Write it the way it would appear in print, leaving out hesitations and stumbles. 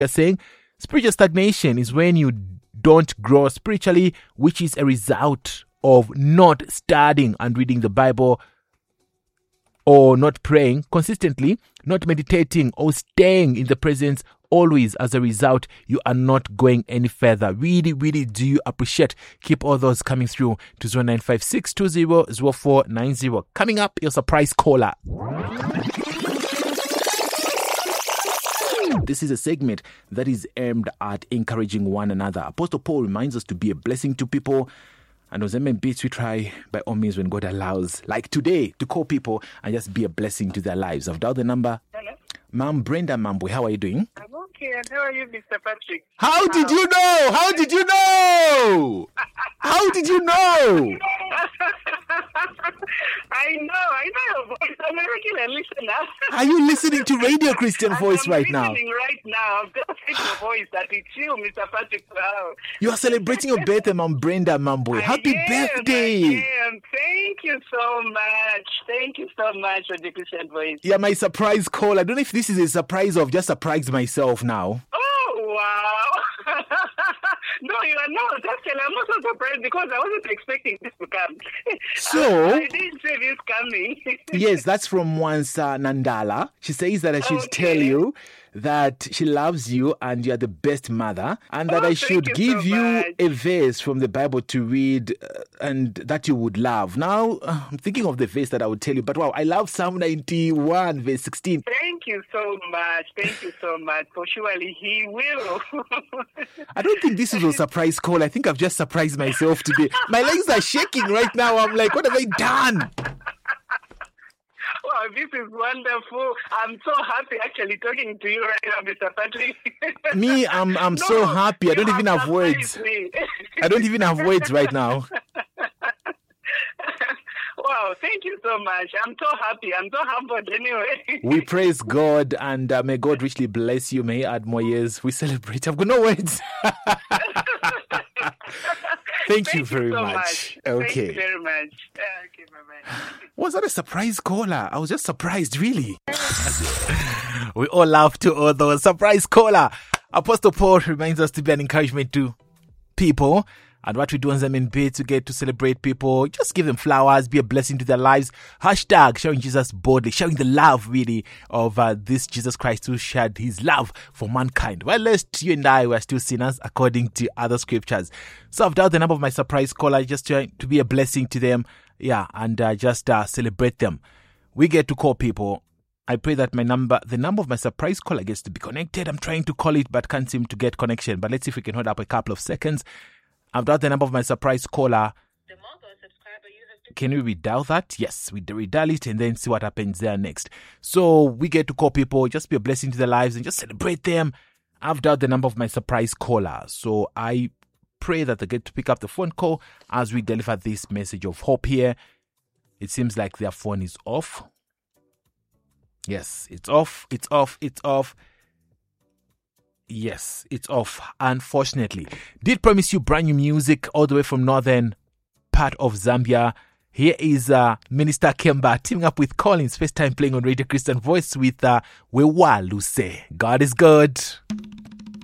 You're saying spiritual stagnation is when you don't grow spiritually, which is a result of not studying and reading the Bible, or not praying consistently, not meditating, or staying in the presence always. As a result, you are not going any further. Really, really do you appreciate. Keep all those coming through to 0956200490. Coming up, your surprise caller. This is a segment that is aimed at encouraging one another. Apostle Paul reminds us to be a blessing to people. And as MMBs, we try by all means when God allows, like today, to call people and just be a blessing to their lives. I've dialed the number. Hello. Ma'am Brenda Mambwe, how are you doing? I'm okay. And how are you, Mr. Patrick? How did you know? How did you know? How did you know? I know your voice. I'm a regular listener. Are you listening to Radio Christian Voice right now? I'm listening right now. I've just heard your voice. That it's you, Mr. Patrick. Wow. You are celebrating your birthday, Ma'am Brenda Mambwe. Happy birthday. I am. Thank you so much. Thank you so much for the Christian Voice. Yeah, my surprise call. I don't know if this is a surprise of just surprised myself now. Oh, wow. No, you are not. Actually, I'm also surprised because I wasn't expecting this to come. So, I didn't say this coming. Yes, that's from Mwansa Nandala. She says that I should tell you that she loves you and you are the best mother, and that I should give you a verse from the Bible to read and that you would love. Now, I'm thinking of the verse that I would tell you, but wow, I love Psalm 91, verse 16. Thank you so much. Thank you so much. For surely he will. I don't think this is a surprise call. I think I've just surprised myself today. My legs are shaking right now. I'm like, what have I done? Wow, this is wonderful. I'm so happy actually talking to you right now, Mr. Patrick. Me, I'm so happy. I don't even have words. I don't even have words right now. Wow, thank you so much. I'm so happy. I'm so humbled anyway. We praise God, and may God richly bless you. May He add more years. We celebrate. I've got no words. Thank you very so much. Okay. Okay. Thank you very much. Okay, bye-bye. Was that a surprise caller? I was just surprised, really. We all love to all those surprise caller. Apostle Paul reminds us to be an encouragement to people. And what we do on ZMNB to get to celebrate people, just give them flowers, be a blessing to their lives. Hashtag sharing Jesus boldly, sharing the love really of this Jesus Christ who shared his love for mankind. Well, lest you and I were still sinners according to other scriptures. So I've dialed the number of my surprise caller just to be a blessing to them. Yeah, and just celebrate them. We get to call people. I pray that the number of my surprise caller gets to be connected. I'm trying to call it, but can't seem to get connection. But let's see if we can hold up a couple of seconds. I've dialed the number of my surprise caller. Can we redial that? Yes, we redial it and then see what happens there next. So we get to call people, just be a blessing to their lives and just celebrate them. I've dialed the number of my surprise caller. So I pray that they get to pick up the phone call as we deliver this message of hope here. It seems like their phone is off. Yes, it's off. Yes, it's off, unfortunately. Did promise you brand new music all the way from northern part of Zambia. Here is Minister Kemba teaming up with Collins, first time playing on Radio Christian Voice with Wewa Luse. God is good.